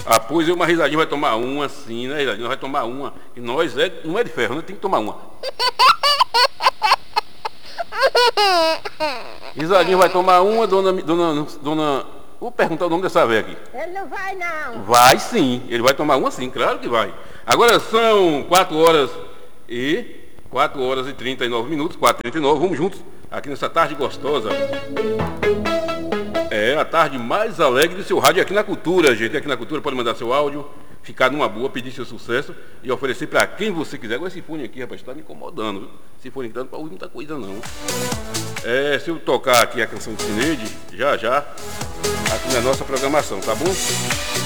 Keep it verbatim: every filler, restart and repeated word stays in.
Ah, pois eu, uma risadinha vai tomar uma, sim, né, risadinha? Vai tomar uma. E nós é, não é de ferro, né? Tem que tomar uma. Risadinha vai tomar uma, dona. Dona. Dona. Vou perguntar o nome dessa velha aqui. Ele não vai, não. Vai sim, ele vai tomar uma sim, claro que vai. Agora são quatro horas e. quatro horas e trinta e nove minutos, quatro e trinta e nove, vamos juntos aqui nessa tarde gostosa. É a tarde mais alegre do seu rádio aqui na Cultura, gente. Aqui na Cultura pode mandar seu áudio, ficar numa boa, pedir seu sucesso e oferecer para quem você quiser. Agora esse fone aqui, rapaz, está me incomodando, viu? Esse fone aqui não para ouvir muita coisa não. É, se eu tocar aqui a canção de Cineide, já já, aqui na nossa programação, tá bom?